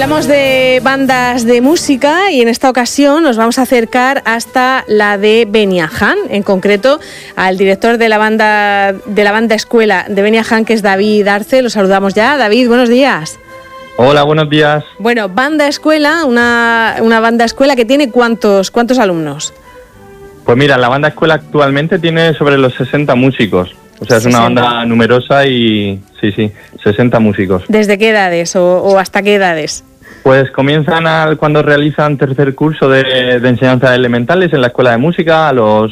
Hablamos de bandas de música y en esta ocasión nos vamos a acercar hasta la de Beniaján, en concreto al director de la banda escuela de Beniaján, que es David Arce. Lo saludamos ya. David, buenos días. Hola, buenos días. Bueno, banda escuela, una banda escuela que tiene ¿cuántos alumnos? Pues mira, la banda escuela actualmente tiene sobre los 60 músicos. O sea, es 60. Una banda numerosa y sí, 60 músicos. ¿Desde qué edades o hasta qué edades? Pues comienzan cuando realizan tercer curso de enseñanza elementales en la escuela de música a los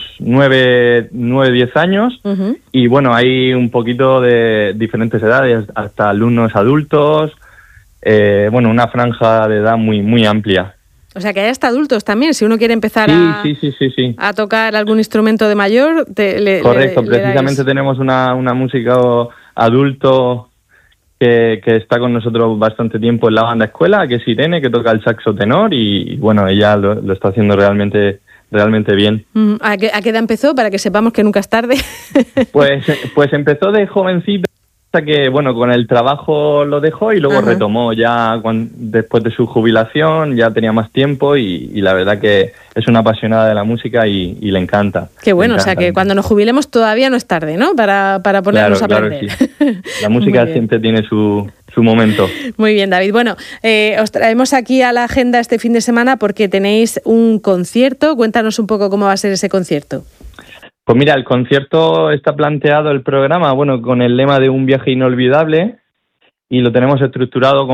9-10 años. Uh-huh. Y bueno, hay un poquito de diferentes edades, hasta alumnos adultos. Bueno, una franja de edad muy amplia. O sea, que hay hasta adultos también, si uno quiere empezar a tocar algún instrumento de mayor. Correcto, precisamente tenemos una músico adulto que está con nosotros bastante tiempo en la banda escuela, que es Irene, que toca el saxo tenor y bueno, ella lo está haciendo realmente bien. ¿A qué edad empezó? Para que sepamos que nunca es tarde. Pues empezó de jovencita, que bueno, con el trabajo lo dejó y luego Ajá. retomó ya después de su jubilación, ya tenía más tiempo y la verdad que es una apasionada de la música y le encanta. Qué bueno, o sea que cuando nos jubilemos todavía no es tarde, ¿no? Para ponernos a aprender. Claro, sí. La música siempre tiene su momento. Muy bien, David. Bueno, os traemos aquí a la agenda este fin de semana porque tenéis un concierto. Cuéntanos un poco cómo va a ser ese concierto. Pues mira, el concierto está planteado, el programa, bueno, con el lema de un viaje inolvidable y lo tenemos estructurado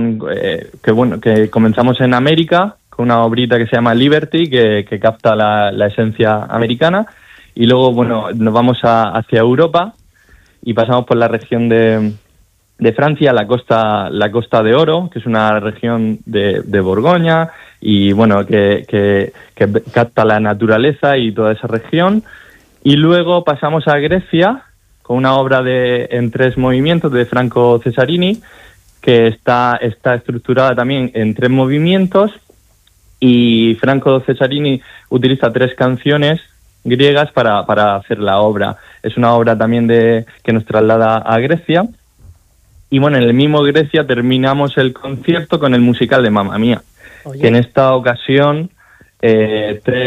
que comenzamos en América con una obrita que se llama Liberty, que capta la esencia americana y luego, bueno, nos vamos hacia Europa y pasamos por la región de Francia, la costa de Oro, que es una región de Borgoña y, bueno, que capta la naturaleza y toda esa región. Y luego pasamos a Grecia con una obra en 3 movimientos de Franco Cesarini, que está estructurada también en 3 movimientos y Franco Cesarini utiliza 3 canciones griegas para hacer la obra. Es una obra también que nos traslada a Grecia. Y bueno, en el mismo Grecia terminamos el concierto con el musical de Mamma Mía, que en esta ocasión